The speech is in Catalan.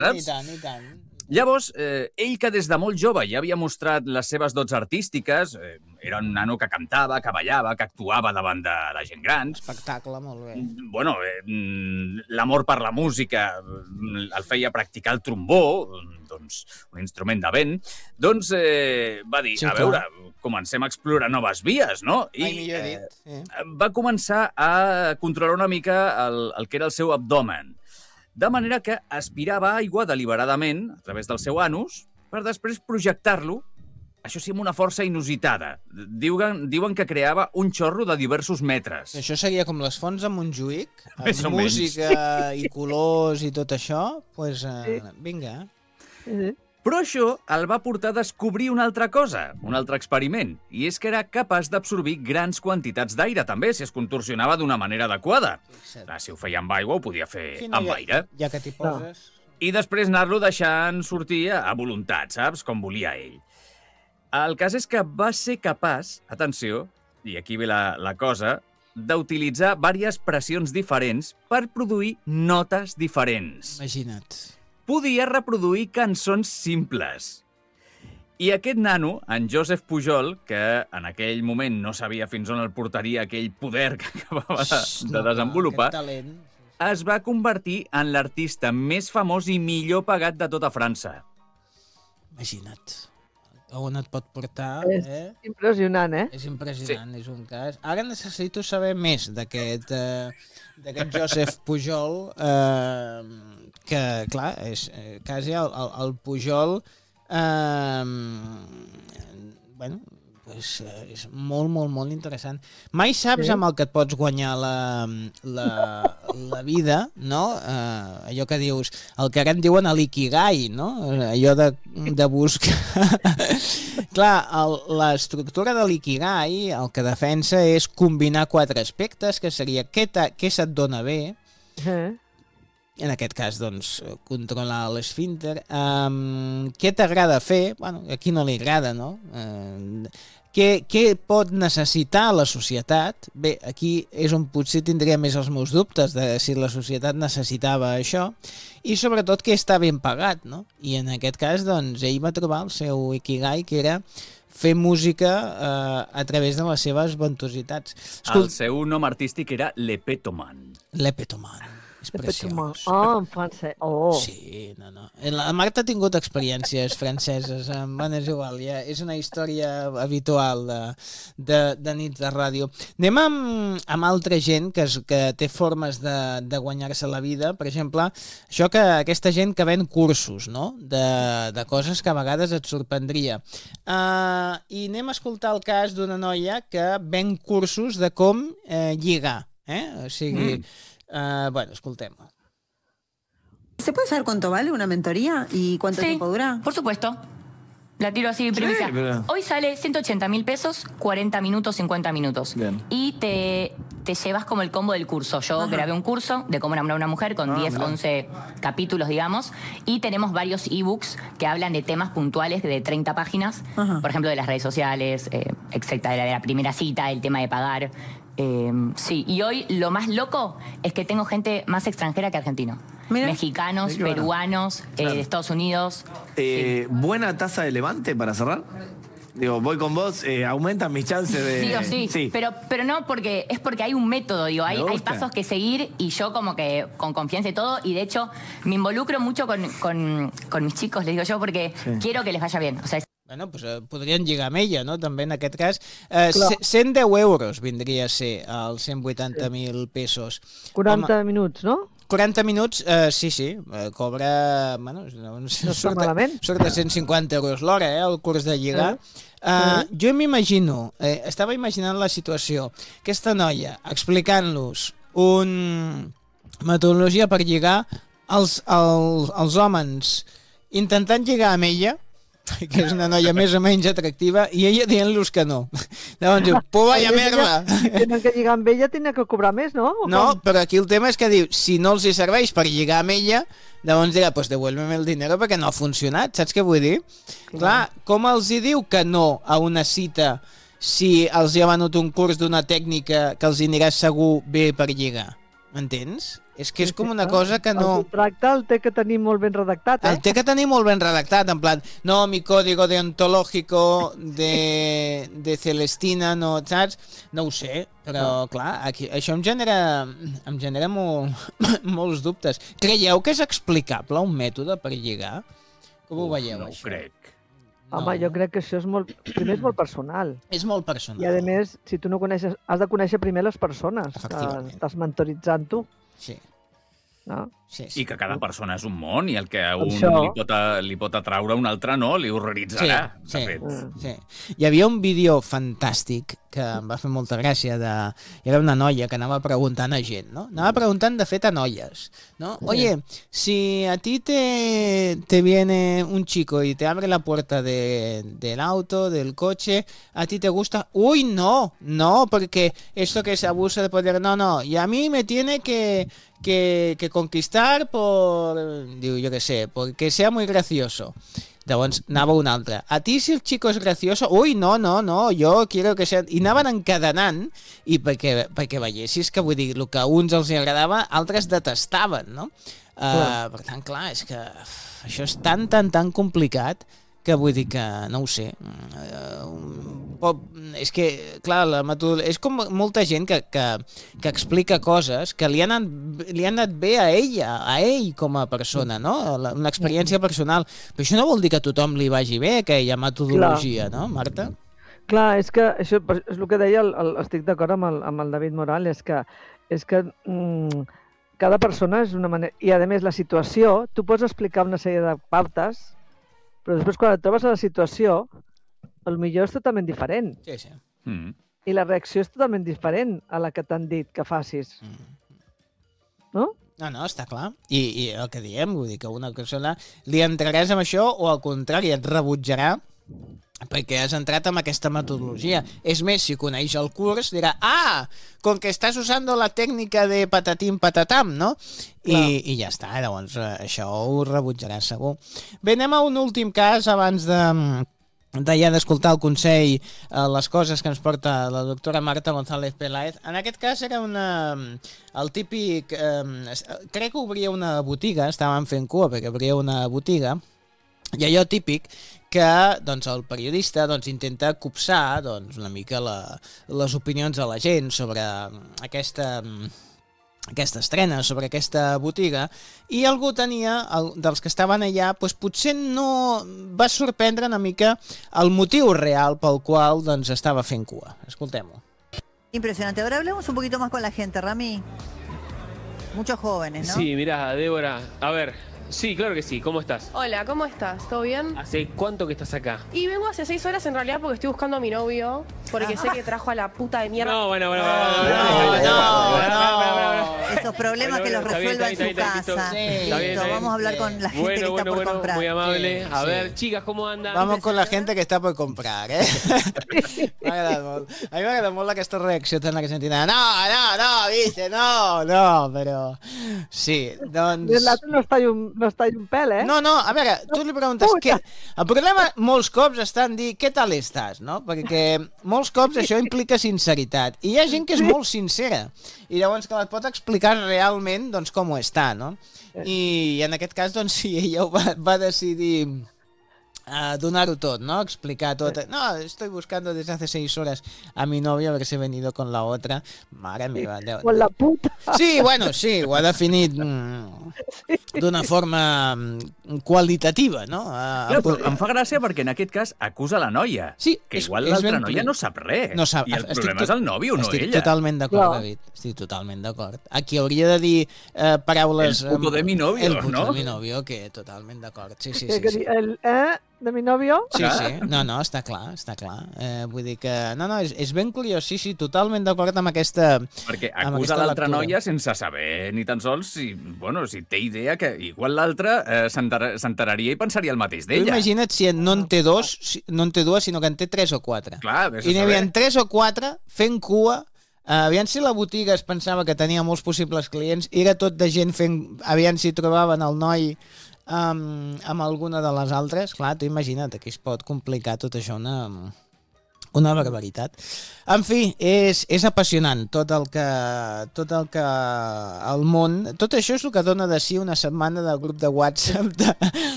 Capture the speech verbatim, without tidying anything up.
saps? I tant, i tant. Llavors, eh, ell que des de molt jove ja havia mostrat les seves dots artístiques, eh, era un nano que cantava, que ballava, que actuava davant de la gent gran. Espectacle, molt bé. Bueno, eh, l'amor per la música el feia practicar el trombó, doncs, un instrument de vent. Doncs eh, va dir, Sí, a clar. veure, comencem a explorar noves vies, no? Mai I millor eh, dit. Eh? va començar a controlar una mica el, el que era el seu abdomen. De manera que aspirava aigua deliberadament a través del seu anus per després projectar-lo, això sí, amb una força inusitada. Diuen, diuen que creava un xorro de diversos metres. Això seria com les fonts de Montjuïc, Més o amb menys. música i colors i tot això, doncs eh, vinga. Sí. Però això el va portar a descobrir una altra cosa, un altre experiment, i és que era capaç d'absorbir grans quantitats d'aire, també, si es contorsionava d'una manera adequada. Fixa't. Clar, si ho feia amb aigua, ho podia fer Sí, no, amb ja, aire. Ja que t'hi poses... I després anar-lo deixant sortir a voluntat, saps? Com volia ell. El cas és que va ser capaç, atenció, i aquí ve la, la cosa, d'utilitzar diverses pressions diferents per produir notes diferents. Imagina't. Podia reproduir cançons simples. I aquest nano, en Josep Pujol, que en aquell moment no sabia fins on el portaria aquell poder que acabava de, de desenvolupar, Aquest talent. es va convertir en l'artista més famós i millor pagat de tota França. Imagina't. A on et pot portar, És eh? impressionant, eh? És impressionant, sí. És un cas. Ara necessito saber més d'aquest eh, d'aquest Josep Pujol, eh, que, clar, és eh, quasi el, el, el Pujol, eh, bueno, pues, eh, és molt, molt, molt interessant. Mai saps Sí. amb el que et pots guanyar la, la, la vida, no? Eh, allò que dius, el que ara en diuen l'ikigai, no? Allò de, de buscar... Clar, el, l'estructura de l'ikigai el que defensa és combinar quatre aspectes, que seria què, què se't dona bé, Eh? en aquest cas, doncs, controlar l'esfínter, um, què t'agrada fer, bueno, a qui no li agrada, no? Uh, què, què pot necessitar la societat? Bé, aquí és on potser tindria més els meus dubtes de si la societat necessitava això, i sobretot que està ben pagat, no? I en aquest cas, doncs, ell va trobar el seu ikigai, que era fer música eh, a través de les seves ventositats. El seu nom artístic era Lepetoman. Lepetoman. És preciós. Oh, en francès. Oh. Sí, no, no. La Marta ha tingut experiències franceses, bueno, és igual, ja és una història habitual de, de, de nits de ràdio. Anem amb, amb altra gent que, es, que té formes de, de guanyar-se la vida, per exemple, això que aquesta gent que ven cursos, no? De, de coses que a vegades et sorprendria. Uh, I anem a escoltar el cas d'una noia que ven cursos de com eh, lligar, eh? O sigui... Mm. Uh, bueno, escoltem-ho. ¿Se puede saber cuánto vale una mentoría y cuánto Sí, tiempo dura? por supuesto. La tiro así, primicia. Sí, pero- Hoy sale ciento ochenta mil pesos, cuarenta minutos, cincuenta minutos. Bien. Y te, te llevas como el combo del curso. Yo Ajá. grabé un curso de cómo enamorar a una mujer con Ah, diez, mirá. once capítulos, digamos. Y tenemos varios ebooks que hablan de temas puntuales de treinta páginas. Ajá. Por ejemplo, de las redes sociales, eh, etcétera, de la, de la primera cita, el tema de pagar. Eh, sí, y hoy lo más loco es que tengo gente más extranjera que argentino. Mira. Mexicanos, Sí, qué bueno. peruanos, eh, Claro. de Estados Unidos. Eh, ¿Buena tasa de levante para cerrar? Digo, voy con vos, eh, aumentan mis chances de... Sí o sí, Sí. Pero, pero no porque es porque hay un método, digo, hay, Me hay gusta. pasos que seguir y yo como que con confianza y todo, y de hecho me involucro mucho con, con, con mis chicos, les digo yo, porque Sí. quiero que les vaya bien. O sea, Bueno, pues, eh, podrien lligar amb ella, no?, també en aquest cas. Eh, Clar. c- cent deu euros vindria a ser els cent vuitanta mil pesos. quaranta minuts, no? quaranta minuts, eh, sí, sí, eh, cobra... Bueno, no, no sé, No està surt, a, malament. surt a cent cinquanta euros l'hora, eh, el curs de lligar. Eh, jo m'imagino, eh, estava imaginant la situació, aquesta noia explicant-los un metodologia per lligar, els, els, els homes intentant lligar amb ella, que és una noia més o menys atractiva, i ella dient-los que no. Llavors diu, pues vaya Ella merda! Tenen que lligar amb ella, tenen que cobrar més, no? O No, com? però aquí el tema és que diu, si no els hi serveix per lligar amb ella, llavors dirà, pues devuélveme el dinero perquè no ha funcionat, saps què vull dir? Clar, com els hi diu que no a una cita si els hi ha venut un curs d'una tècnica que els hi anirà segur bé per lligar? M'entens? És que és com una cosa que no... El contracte el té que tenir molt ben redactat, eh? El té que tenir molt ben redactat, en plan, no, mi código deontológico de, de Celestina, no, saps? No ho sé, però clar, aquí, això em genera, em genera molt, molts dubtes. Creieu que és explicable un mètode per lligar? Com ho veieu, no això? ho crec. Home, jo crec que això és molt... Primer és molt personal. És molt personal. I a més, si tu no coneixes... Has de conèixer primer les persones que Efectivament. estàs mentoritzant tu. Sí. No? Sí, sí. I que cada persona és un món i el que a un Això. li pot, a, li pot atraure a un altre no, li horroritzarà, Sí, de sí. fet. Sí. Hi havia un vídeo fantàstic que em va fer molta gràcia de... Hi havia una noia que anava preguntant a gent, no? Anava preguntant, de fet, a noies, no? Oye, si a ti te, te viene un chico y te abre la puerta de, del auto, del coche, ¿a ti te gusta? Uy, no, no, porque esto que es abuso de poder, no, no, y a mí me tiene que... Que, que conquistar por, diu, jo què sé, porque sea muy gracioso. Llavors anava un altre. A ti si el chico es gracioso, uy, no, no, no, yo quiero que sea... I anaven encadenant, i perquè, perquè veiessis que, vull dir, el que a uns els agradava, altres detestaven, no? Uh, per tant, clar, és que uf, això és tan, tan, tan complicat que vull dir que, no ho sé, uh, pot, és que, clar, la metodologia, és com molta gent que, que, que explica coses que li han, anat, li han anat bé a ella, a ell com a persona, no? La, una experiència personal. Però això no vol dir que a tothom li vagi bé aquella metodologia, no, Marta? Clar, és que això és el que deia, el, el, estic d'acord amb, el, amb el David Morales, que és que mm, cada persona és una manera... I, a més, la situació, tu pots explicar una sèrie de pautes, però després quan et trobes a la situació, el millor és totalment diferent. Sí, sí. Mm. I la reacció és totalment diferent a la que t'han dit que facis. No? No, no, està clar. I, i el que diem, vull dir que una persona li entraràs amb això o al contrari et rebutjarà perquè has entrat amb aquesta metodologia. És més, si coneix el curs, dirà, ah, com que estàs usando la tècnica de patatim patatam, no? I, i ja està, llavors això ho rebutjarà segur. Bé, anem a un últim cas abans de, de ja d'escoltar el consell, eh, les coses que ens porta la doctora Marta González Peláez. En aquest cas era una... el típic... Eh, crec que obria una botiga, estàvem fent cua perquè obria una botiga, i allò típic que doncs, el periodista doncs, intenta copsar doncs, una mica la, les opinions de la gent sobre aquesta, aquesta estrena, sobre aquesta botiga, i algú tenia, el, dels que estaven allà, doncs, potser no va sorprendre una mica el motiu real pel qual doncs, estava fent cua. Escoltem-ho. Impresionante. Ahora hablemos un poquito más con la gente, Rami. Muchos jóvenes, ¿no? Sí, mira, Débora, a ver... Sí, claro que sí. ¿Cómo estás? Hola, ¿cómo estás? ¿Todo bien? ¿Hace cuánto que estás acá? Y vengo hace seis horas en realidad porque estoy buscando a mi novio, porque sé que trajo a la puta de mierda. No, bueno, bueno, No, bueno. no, no. Esos problemas Bueno, que los bueno, está bien, resuelva está en bien, su está bien, casa. está bien, Listo, está bien. vamos a hablar con la gente Bueno, que está bueno, por bueno, comprar. muy amable. Sí, A sí. ver, chicas, ¿cómo andan? Vamos con la gente que està per comprar, eh? M'ha agradat molt. A mi m'ha agradat molt aquesta reacció tan argentina. No, no, no, viste, no, no, però... Sí, doncs... L'altre no es talla un, no es talla un pèl, eh? No, no, a veure, tu li preguntes què... El problema molts cops està en dir què tal estàs, no? Perquè molts cops això implica sinceritat. I hi ha gent que és molt sincera. I llavors que et pot explicar realment doncs, com està, no? I en aquest cas, doncs, sí, ella ho va, va decidir... Uh, donar-ho tot, ¿no? Explicar tot. No, estoy buscando desde hace seis horas a mi novio a ver si he venido con la otra. Mare meva. Con la puta. Sí, bueno, sí, ho ha definit mm, d'una forma mm, qualitativa, no? Uh, Clar, però em fa gràcia perquè en aquest cas acusa la noia. Sí, que és- igual és l'altra ben noia clar. no sap res. No sap, I el estic problema tot- és el nòvio, no Estic ella. totalment d'acord, Clar. David. Estic totalment d'acord. Aquí hauria de dir eh, paraules... El puto de mi novio, el puto no? de mi novio, que totalment d'acord. Sí, sí, Que- sí. que sí. di- el, eh, de mi novio? Sí, sí, no, no, està clar, està clar. Eh, vull dir que, no, no, és, és ben curiós, sí, sí, totalment d'acord amb aquesta... Perquè amb acusa aquesta l'altra lectura. noia sense saber ni tan sols si, bueno, si té idea que igual l'altra eh, s'enter- s'enteraria i pensaria el mateix Tu d'ella. imagina't si no en té dos, si- no en té dues, sinó que en té tres o quatre. Clar, vés a I n'hi havia saber. tres o quatre fent cua. Uh, aviam si la botiga es pensava que tenia molts possibles clients, era tot de gent fent... Aviam si trobaven el noi um, amb alguna de les altres. Clar, tu imagina't, aquí es pot complicar tot això una, Una barbaritat. En fi, és, és apassionant tot el que tot el que el món... Tot això és el que dona de si una setmana del grup de WhatsApp de,